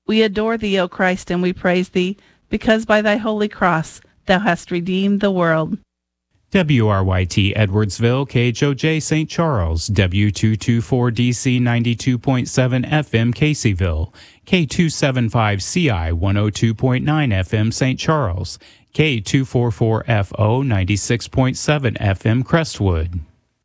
We adore thee, O Christ, and we praise thee, because by thy holy cross thou hast redeemed the world. WRYT Edwardsville, KHOJ St. Charles, W224DC 92.7 FM Caseyville, K275CI 102.9 FM St. Charles, K244FO 96.7 FM Crestwood.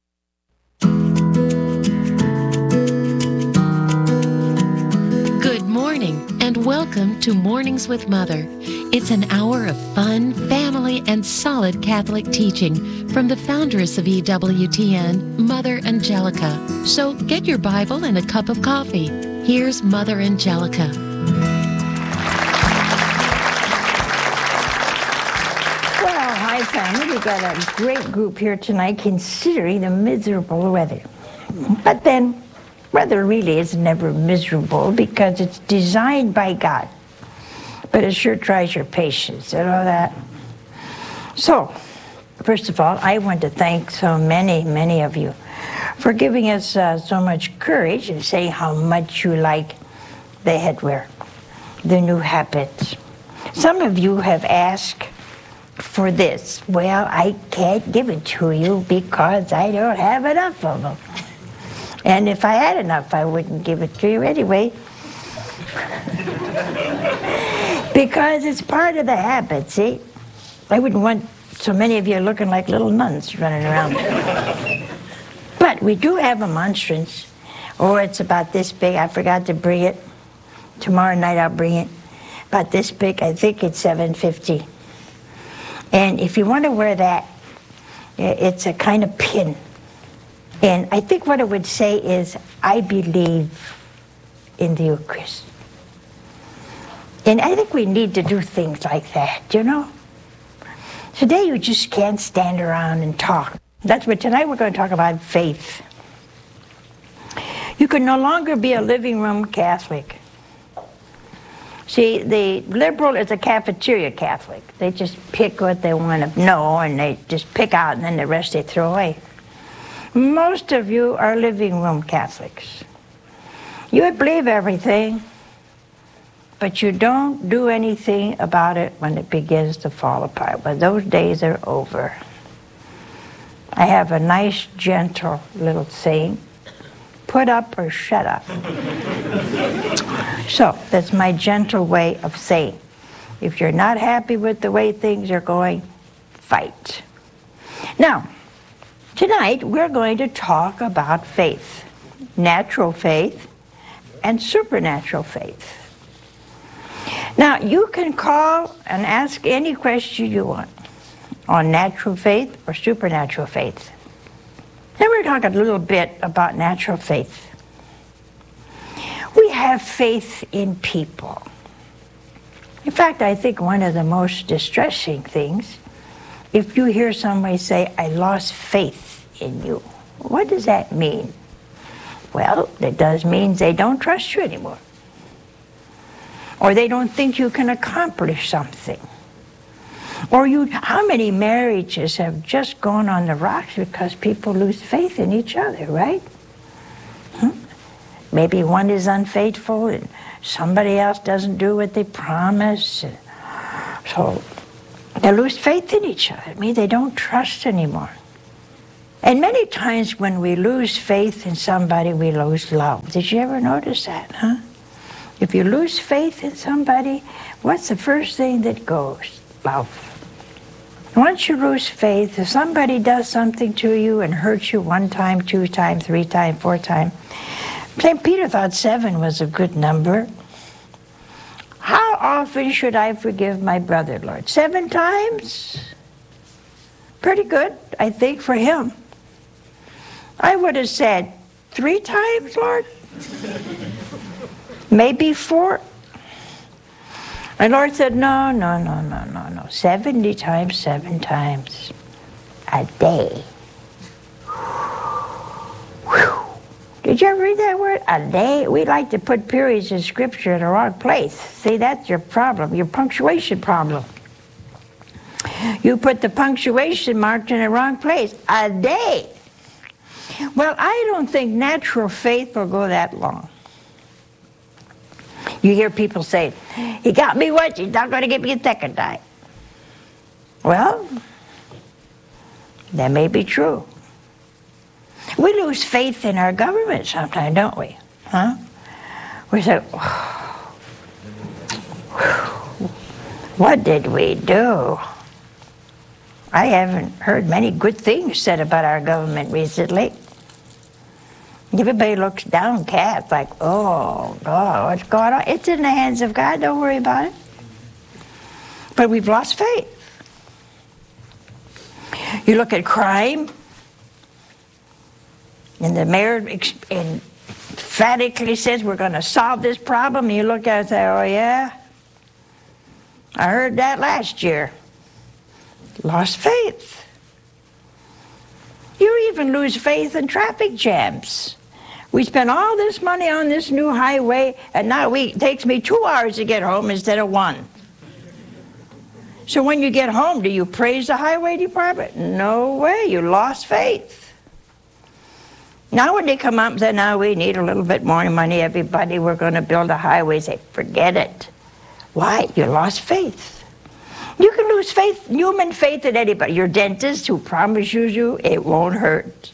Good morning and welcome to Mornings with Mother. It's an hour of fun, family, and solid Catholic teaching from the foundress of EWTN, Mother Angelica. So get your Bible and a cup of coffee. Here's Mother Angelica. Well, hi family. We've got a great group here tonight considering the miserable weather. But then, weather really is never miserable because it's designed by God. But it sure tries your patience, you know that? So, first of all, I want to thank so many of you for giving us so much courage and saying how much you like the headwear, the new habits. Some of you have asked for this. Well, I can't give it to you because I don't have enough of them. And if I had enough, I wouldn't give it to you anyway. Because it's part of the habit, see? I wouldn't want so many of you looking like little nuns running around. But we do have a monstrance. Oh, it's about this big. I forgot to bring it. Tomorrow night I'll bring it. About this big. I think it's $7.50. And if you want to wear that, it's a kind of pin. And I think what it would say is, I believe in the Eucharist. And I think we need to do things like that, you know? Today you just can't stand around and talk. That's what tonight we're going to talk about faith. You can no longer be a living room Catholic. See, the liberal is a cafeteria Catholic. They just pick what they want to know and they just pick out and then the rest they throw away. Most of you are living room Catholics. You believe everything, but you don't do anything about it when it begins to fall apart. But those days are over. I have a nice, gentle little saying, put up or shut up. So that's my gentle way of saying, if you're not happy with the way things are going, fight. Now, tonight we're going to talk about faith, natural faith and supernatural faith. Now, you can call and ask any question you want on natural faith or supernatural faith. Then we're talking a little bit about natural faith. We have faith in people. In fact, I think one of the most distressing things, if you hear somebody say, I lost faith in you. What does that mean? Well, it does mean they don't trust you anymore. Or they don't think you can accomplish something. Or how many marriages have just gone on the rocks because people lose faith in each other, right? Maybe one is unfaithful and somebody else doesn't do what they promise. So they lose faith in each other. I mean, they don't trust anymore. And many times when we lose faith in somebody, we lose love. Did you ever notice that, huh? If you lose faith in somebody, what's the first thing that goes? Love. Once you lose faith, if somebody does something to you and hurts you 1 time, 2 times, 3 times, 4 times, St. Peter thought 7 was a good number. How often should I forgive my brother, Lord? 7 times? Pretty good, I think, for him. I would have said 3 times, Lord? Maybe 4. And Lord said, no. 70 times, 7 times a day. Whew. Did you ever read that word? A day? We like to put periods in Scripture in the wrong place. See, that's your problem, your punctuation problem. You put the punctuation mark in the wrong place. A day. Well, I don't think natural faith will go that long. You hear people say, he got me once, he's not going to get me a second time. Well, that may be true. We lose faith in our government sometimes, don't we? Huh? We say, what did we do? I haven't heard many good things said about our government recently. Everybody looks downcast, like, oh, God, what's going on? It's in the hands of God, don't worry about it. But we've lost faith. You look at crime, and the mayor emphatically says we're going to solve this problem. And you look at it and say, oh, yeah? I heard that last year. Lost faith. You even lose faith in traffic jams. We spent all this money on this new highway, and now it takes me 2 hours to get home instead of 1. So when you get home, do you praise the highway department? No way, you lost faith. Now when they come up and say, now we need a little bit more money, everybody, we're going to build a highway, say, forget it. Why? You lost faith. You can lose faith, human faith in anybody. Your dentist who promises you it won't hurt.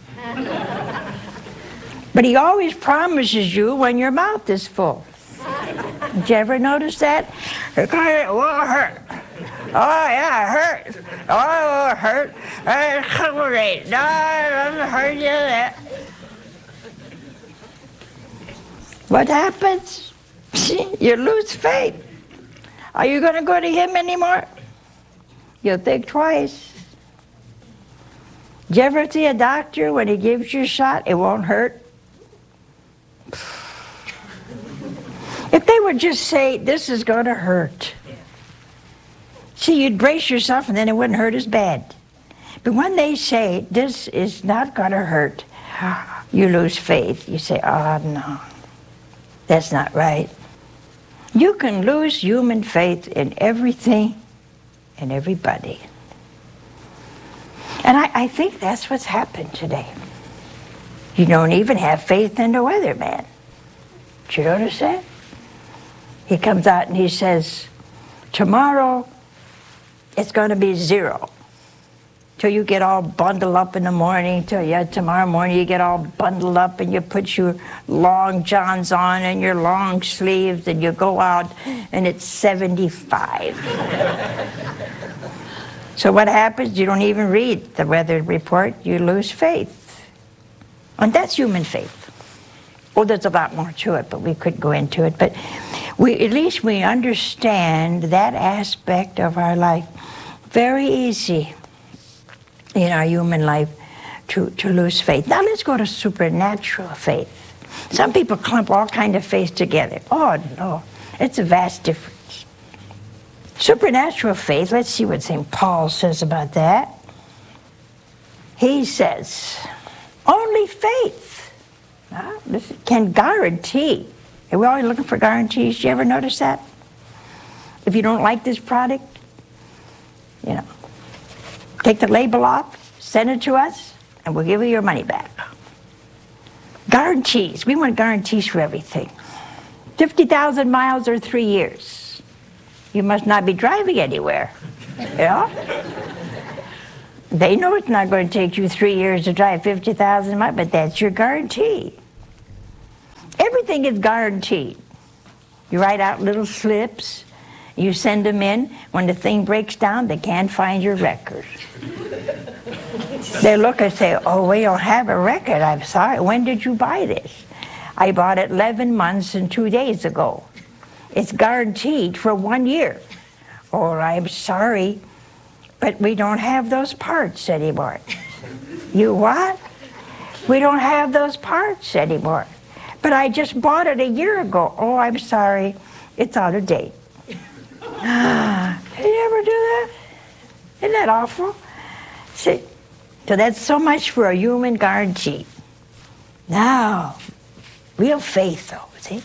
But he always promises you when your mouth is full. Did you ever notice that? It won't hurt. Oh, yeah, it hurts. Oh, it hurt. It's great. No, it doesn't hurt you. That. What happens? You lose faith. Are you going to go to him anymore? You'll think twice. Did you ever see a doctor when he gives you a shot, it won't hurt? If they would just say, this is going to hurt. See, you'd brace yourself and then it wouldn't hurt as bad. But when they say, this is not going to hurt, you lose faith. You say, oh, no, that's not right. You can lose human faith in everything and everybody. And I think that's what's happened today. You don't even have faith in the weatherman. Did you notice that? He comes out and he says, tomorrow it's going to be 0. Till you get all bundled up in the morning, tomorrow morning you get all bundled up and you put your long johns on and your long sleeves and you go out and it's 75. So what happens? You don't even read the weather report, you lose faith. And that's human faith. Well, there's a lot more to it, but we could go into it. But at least we understand that aspect of our life. Very easy in our human life to lose faith. Now let's go to supernatural faith. Some people clump all kinds of faith together. Oh, no, it's a vast difference. Supernatural faith, let's see what St. Paul says about that. He says, only faith can guarantee. And we're always looking for guarantees. You ever notice that? If you don't like this product, take the label off, send it to us, and we'll give you your money back. Guarantees. We want guarantees for everything. 50,000 miles or 3 years. You must not be driving anywhere. They know it's not going to take you 3 years to drive 50,000 miles, but that's your guarantee. Everything is guaranteed. You write out little slips, you send them in. When the thing breaks down, they can't find your record. They look and say, oh, we don't have a record. I'm sorry. When did you buy this? I bought it 11 months and 2 days ago. It's guaranteed for 1 year. Oh, I'm sorry, but we don't have those parts anymore. You what? We don't have those parts anymore. But I just bought it a year ago. Oh, I'm sorry, it's out of date. Did you ever do that? Isn't that awful? See, so that's so much for a human guarantee. Now, real faith, though, see?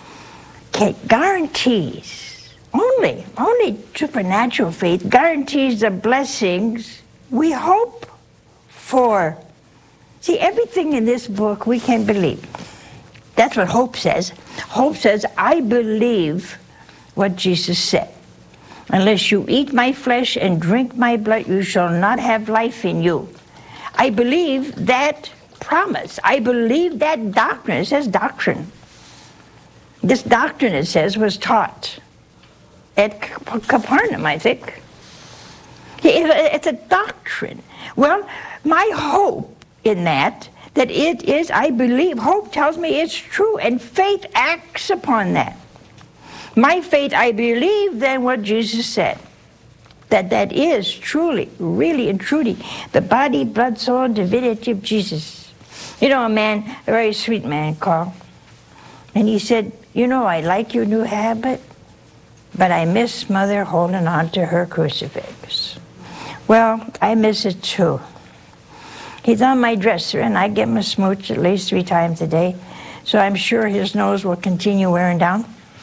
Guarantees, only supernatural faith guarantees the blessings we hope for. See, everything in this book we can believe. That's what hope says. Hope says, I believe what Jesus said. Unless you eat my flesh and drink my blood, you shall not have life in you. I believe that promise. I believe that doctrine. It says doctrine. This doctrine, it says, was taught at Capernaum, I think. It's a doctrine. Well, my hope in that it is, I believe, hope tells me it's true, and faith acts upon that. My faith, I believe then what Jesus said, that is truly, really and truly, the body, blood, soul, and divinity of Jesus. You know, a very sweet man, Carl, and he said, you know, I like your new habit, but I miss Mother holding on to her crucifix. Well, I miss it too. He's on my dresser, and I give him a smooch at least 3 times a day, so I'm sure his nose will continue wearing down.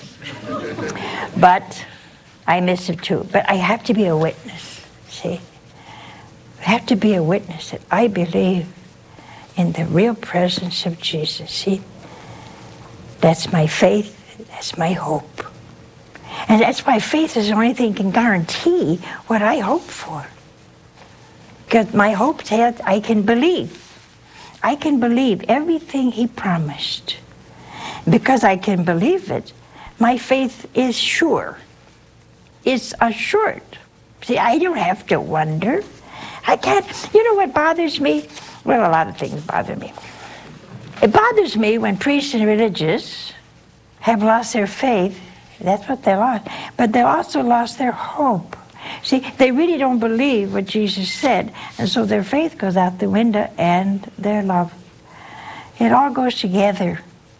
But I miss it too. But I have to be a witness, see? I have to be a witness that I believe in the real presence of Jesus, see? That's my faith, that's my hope. And that's why faith is the only thing that can guarantee what I hope for. Because my hope says I can believe. I can believe everything he promised. Because I can believe it, my faith is sure. It's assured. See, I don't have to wonder. I can't. You know what bothers me? Well, a lot of things bother me. It bothers me when priests and religious have lost their faith. That's what they lost. But they also lost their hope. See, they really don't believe what Jesus said, and so their faith goes out the window and their love. It all goes together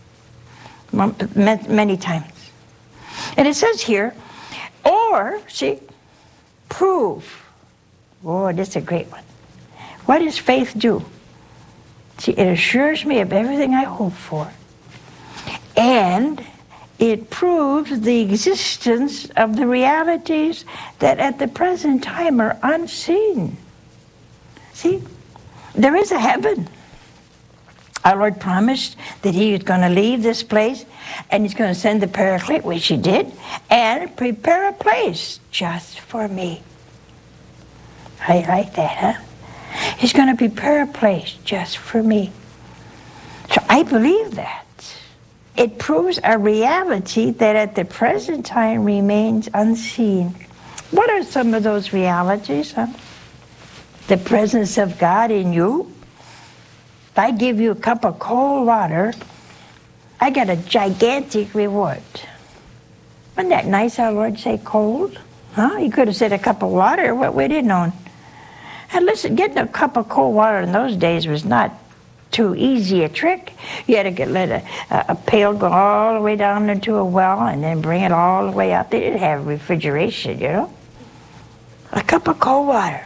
many times. And it says here, or, see, prove. Oh, this is a great one. What does faith do? See, it assures me of everything I hope for. And it proves the existence of the realities that at the present time are unseen. See, there is a heaven. Our Lord promised that he was going to leave this place and he's going to send the Paraclete, which he did, and prepare a place just for me. I like that, huh? He's going to prepare a place just for me. So I believe that. It proves a reality that at the present time remains unseen. What are some of those realities, huh? The presence of God in you. If I give you a cup of cold water, I get a gigantic reward. Wasn't that nice, our Lord say cold? Huh? He could have said a cup of water. What would he known? And listen, getting a cup of cold water in those days was not too easy a trick. You had to let a pail go all the way down into a well and then bring it all the way out. They didn't have refrigeration, you know. A cup of cold water.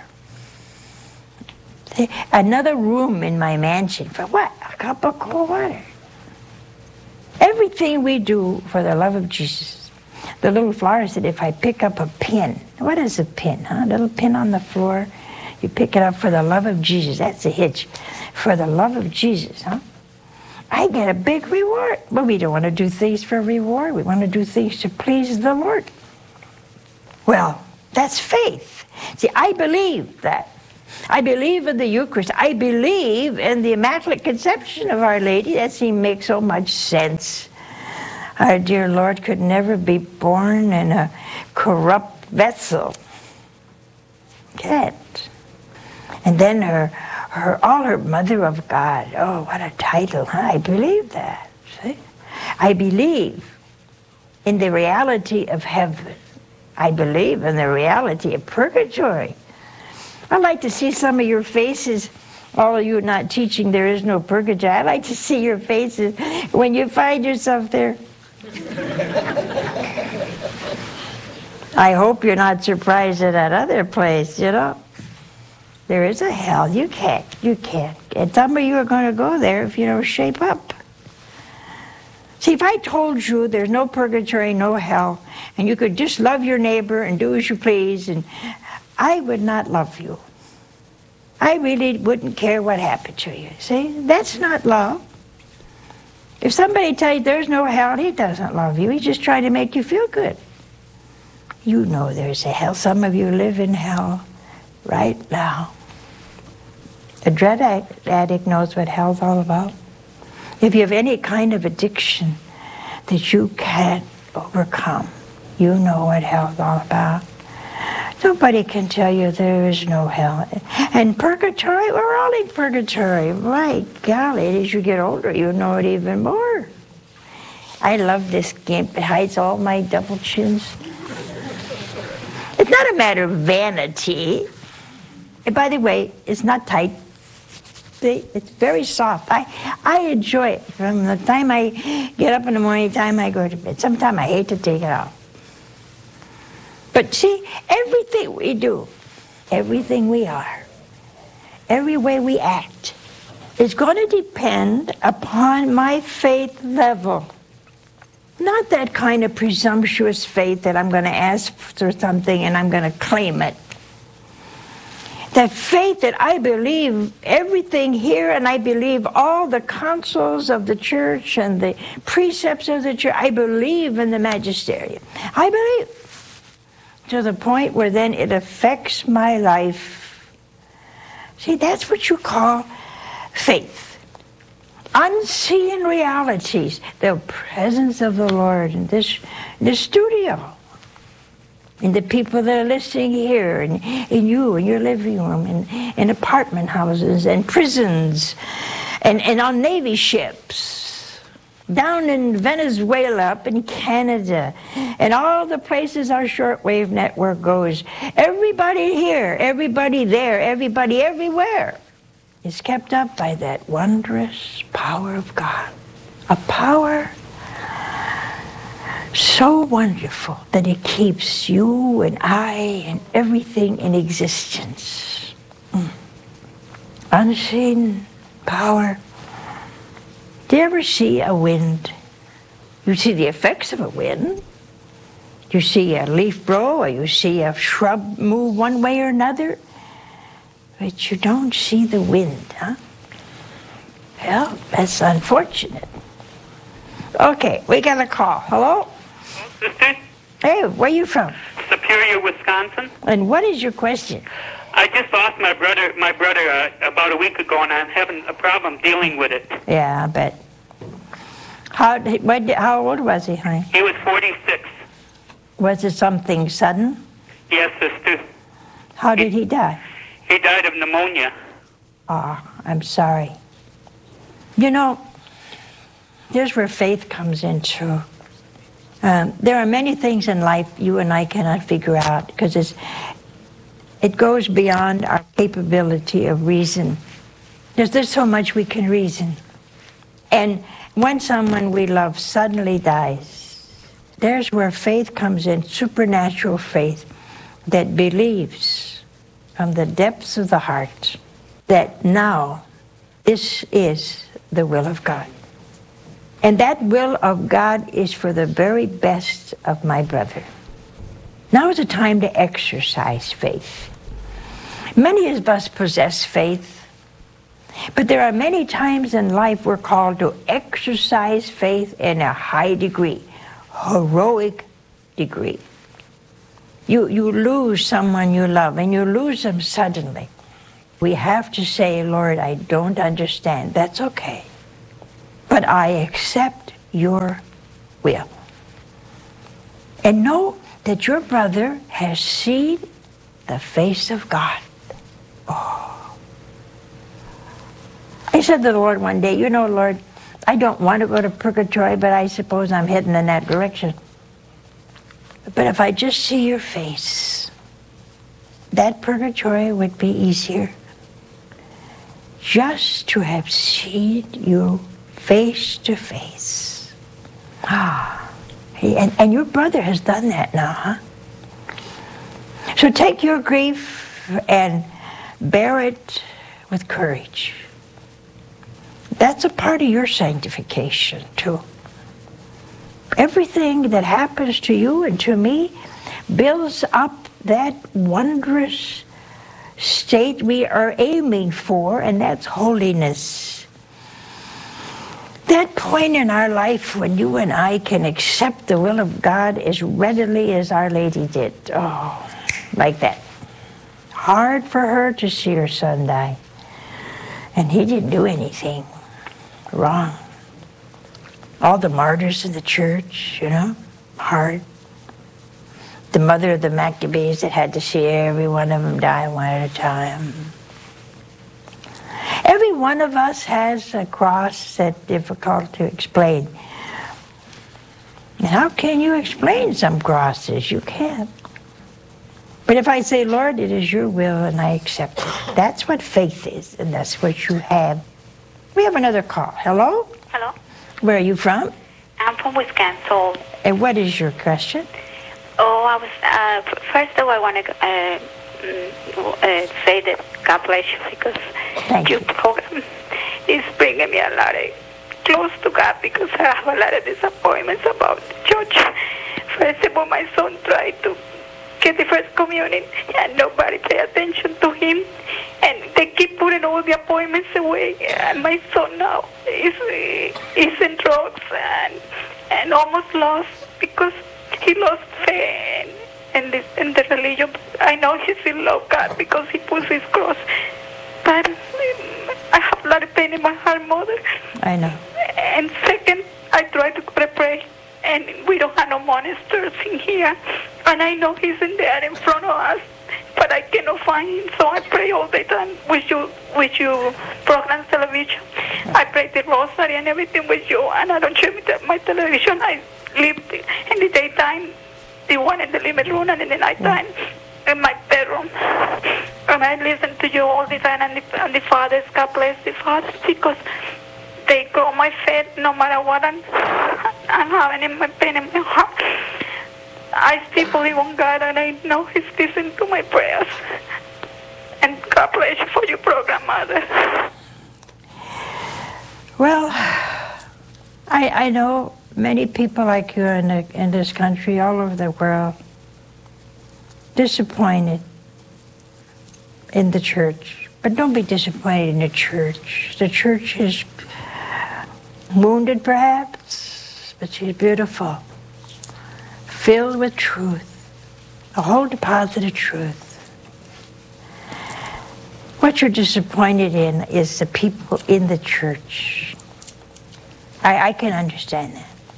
See, another room in my mansion for what? A cup of cold water. Everything we do for the love of Jesus. The little flower said, if I pick up a pin, what is a pin, huh? A little pin on the floor. You pick it up for the love of Jesus. That's a hitch. For the love of Jesus, huh? I get a big reward. But we don't want to do things for reward. We want to do things to please the Lord. Well, that's faith. See, I believe that. I believe in the Eucharist. I believe in the Immaculate Conception of Our Lady. That seems to make so much sense. Our dear Lord could never be born in a corrupt vessel. Can't. And then all her Mother of God. Oh, what a title, huh? I believe that. See? I believe in the reality of heaven. I believe in the reality of purgatory. I'd like to see some of your faces, all of you not teaching there is no purgatory. I'd like to see your faces when you find yourself there. I hope you're not surprised at that other place, you know. There is a hell. You can't. And some of you are going to go there if you don't shape up. See, if I told you there's no purgatory, no hell, and you could just love your neighbor and do as you please, and I would not love you. I really wouldn't care what happened to you. See, that's not love. If somebody tells you there's no hell, he doesn't love you. He's just trying to make you feel good. You know there's a hell. Some of you live in hell right now. A drug addict knows what hell's all about. If you have any kind of addiction that you can't overcome, you know what hell's all about. Nobody can tell you there is no hell. And purgatory, we're all in purgatory. My golly, as you get older, you know it even more. I love this gimp. It hides all my double chins. It's not a matter of vanity. And by the way, it's not tight. It's very soft. I enjoy it from the time I get up in the morning, the time I go to bed. Sometimes I hate to take it off. But see, everything we do, everything we are, every way we act, is going to depend upon my faith level. Not that kind of presumptuous faith that I'm going to ask for something and I'm going to claim it. That faith that I believe everything here, and I believe all the counsels of the church and the precepts of the church. I believe in the magisterium. I believe. To the point where then it affects my life. See, that's what you call faith. Unseen realities. The presence of the Lord in this studio. In the people that are listening here, and in you, in your living room, in apartment houses, and prisons, and on Navy ships. Down in Venezuela, up in Canada, and all the places our shortwave network goes. Everybody here, everybody there, everybody everywhere is kept up by that wondrous power of God. A power so wonderful that it keeps you and I and everything in existence. Unseen power. Do you ever see a wind? You see the effects of a wind. You see a leaf blow, or you see a shrub move one way or another. But you don't see the wind, huh? Well, that's unfortunate. Okay, we got a call. Hello? Hello, sister? Hey, where are you from? Superior, Wisconsin. And what is your question? I just lost my brother about a week ago, and I'm having a problem dealing with it. Yeah, I bet. How old was he, honey? He was 46. Was it something sudden? Yes, sister. How did he die? He died of pneumonia. Oh, I'm sorry. You know, here's where faith comes in too. There are many things in life you and I cannot figure out because it goes beyond our capability of reason. There's so much we can reason. And when someone we love suddenly dies, there's where faith comes in, supernatural faith that believes from the depths of the heart that now this is the will of God. And that will of God is for the very best of my brother. Now is the time to exercise faith. Many of us possess faith, but there are many times in life we're called to exercise faith in a high degree, heroic degree. You lose someone you love, and you lose them suddenly. We have to say, Lord, I don't understand. That's okay. But I accept your will. And know that your brother has seen the face of God. Oh. I said to the Lord one day, you know, Lord, I don't want to go to purgatory, but I suppose I'm heading in that direction. But if I just see your face, that purgatory would be easier. Just to have seen you face to face. And your brother has done that now, huh? So take your grief and bear it with courage. That's a part of your sanctification, too. Everything that happens to you and to me builds up that wondrous state we are aiming for, and that's holiness. That point in our life when you and I can accept the will of God as readily as Our Lady did. Oh, like that. Hard for her to see her son die. And he didn't do anything wrong. All the martyrs in the church, hard. The mother of the Maccabees that had to see every one of them die one at a time. Every one of us has a cross that's difficult to explain. And how can you explain some crosses? You can't. But if I say, Lord, it is your will and I accept it, that's what faith is, and that's what you have. We have another call. Hello? Hello? Where are you from? I'm from Wisconsin. And what is your question? Oh, I was, first of all, I want to say that God bless you because your program is bringing me a lot of close to God because I have a lot of disappointments about the church. First of all, my son tried to get the first communion and nobody pay attention to him, and they keep putting all the appointments away, and my son now is in drugs and almost lost because he lost faith in the religion. I know he still loves God because he puts his cross, but I have a lot of pain in my heart, Mother. I know. And second, I try to pray, and we don't have no monitors in here, and I know he's in there in front of us, but I cannot find him, so I pray all the time with you program television. I pray the rosary and everything with you, and I don't check my television. I live in the daytime, the one in the living room, and in the nighttime in my bedroom. And I listen to you all the time, and the fathers, God bless the fathers, because they grow my faith no matter what I'm having in my pain in my heart. I still believe on God, and I know He's listening to my prayers. And God bless you for your program, Mother. Well, I know many people like you in this country, all over the world, disappointed in the church. But don't be disappointed in the church. The church is wounded, perhaps, but she's beautiful, filled with truth, a whole deposit of truth. What you're disappointed in is the people in the church. I can understand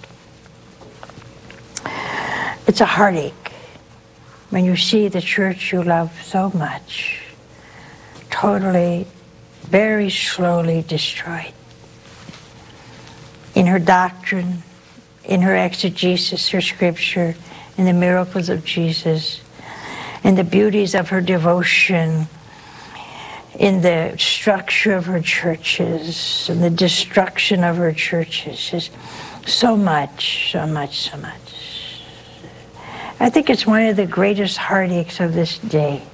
that. It's a heartache when you see the church you love so much totally, very slowly destroyed. In her doctrine, in her exegesis, her scripture, in the miracles of Jesus, in the beauties of her devotion, in the structure of her churches, and the destruction of her churches. Just so much, so much, so much. I think it's one of the greatest heartaches of this day.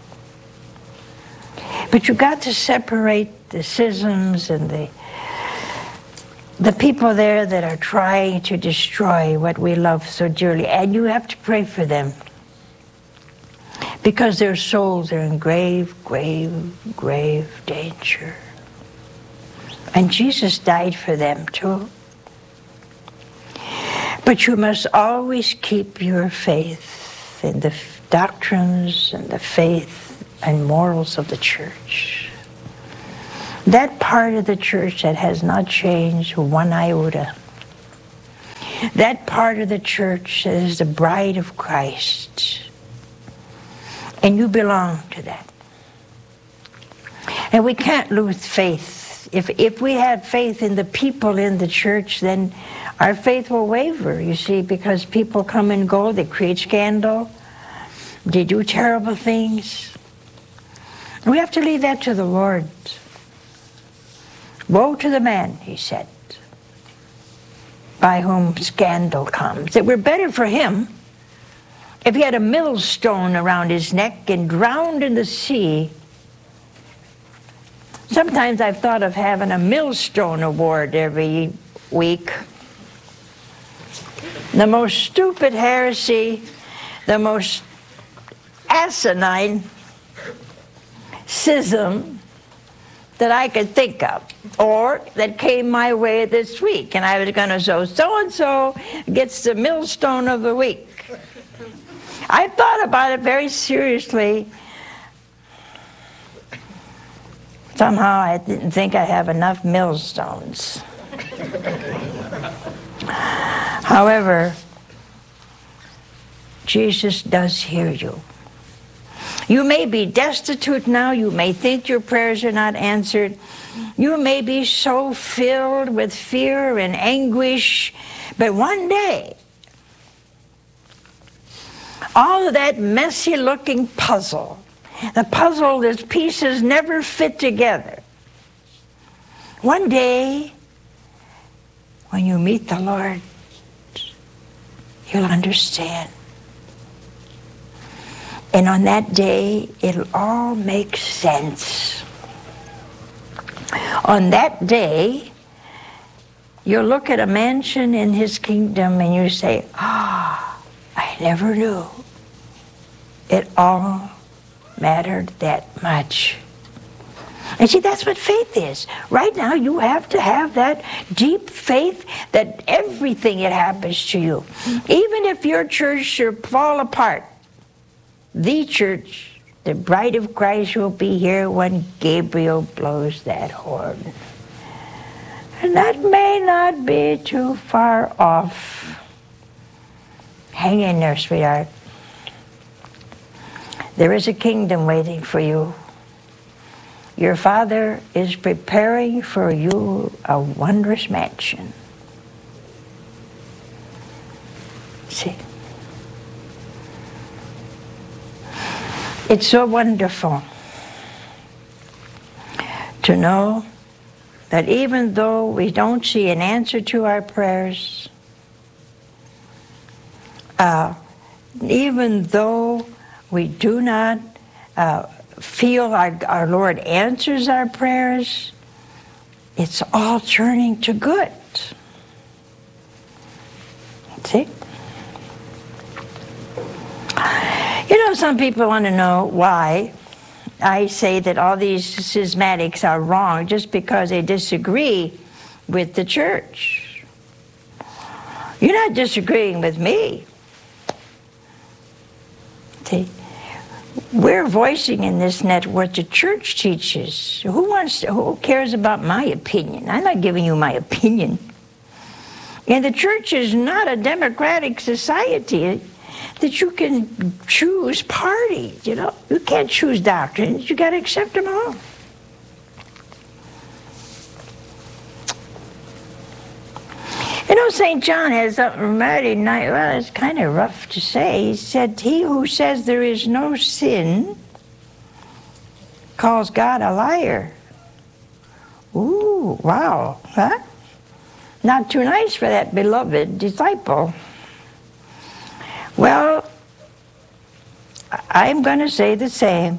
But you've got to separate the schisms and the people there that are trying to destroy what we love so dearly. And you have to pray for them, because their souls are in grave, grave, grave danger. And Jesus died for them too. But you must always keep your faith in the doctrines and the faith and morals of the church. That part of the church that has not changed one iota. That part of the church that is the bride of Christ. And you belong to that. And we can't lose faith. If we have faith in the people in the church, then our faith will waver, you see, because people come and go, they create scandal, they do terrible things. We have to leave that to the Lord. Woe to the man, he said, by whom scandal comes. It were better for him if he had a millstone around his neck and drowned in the sea. Sometimes I've thought of having a millstone award every week. The most stupid heresy, the most asinine schism that I could think of, or that came my way this week, and I was going to so and so gets the millstone of the week. I thought about it very seriously. Somehow I didn't think I have enough millstones. However, Jesus does hear you. You may be destitute now. You may think your prayers are not answered. You may be so filled with fear and anguish. But one day, all of that messy-looking puzzle, the puzzle whose pieces never fit together, one day, when you meet the Lord, you'll understand. And on that day, it'll all make sense. On that day, you'll look at a mansion in his kingdom and you say, I never knew it all mattered that much. And see, that's what faith is. Right now, you have to have that deep faith that everything that happens to you, even if your church should fall apart, the church, the bride of Christ, will be here when Gabriel blows that horn. And that may not be too far off. Hang in there, sweetheart. There is a kingdom waiting for you. Your Father is preparing for you a wondrous mansion. See? It's so wonderful to know that even though we don't see an answer to our prayers, even though we do not feel our Lord answers our prayers, it's all turning to good. See? You know, some people want to know why I say that all these schismatics are wrong just because they disagree with the church. You're not disagreeing with me. See? We're voicing in this net what the church teaches. Who cares about my opinion? I'm not giving you my opinion. And the church is not a democratic society that you can choose parties, you know. You can't choose doctrines. You got to accept them all. You know, St. John has something mighty nice. Well, it's kind of rough to say. He said, he who says there is no sin calls God a liar. Ooh, wow. Huh? Not too nice for that beloved disciple. Well, I'm going to say the same.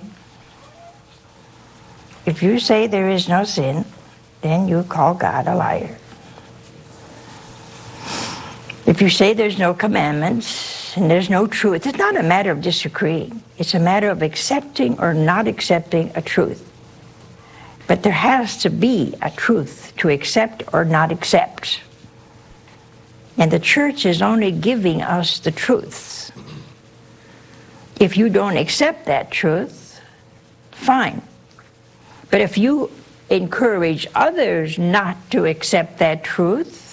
If you say there is no sin, then you call God a liar. If you say there's no commandments and there's no truth, it's not a matter of disagreeing. It's a matter of accepting or not accepting a truth. But there has to be a truth to accept or not accept. And the church is only giving us the truths. If you don't accept that truth, fine. But if you encourage others not to accept that truth,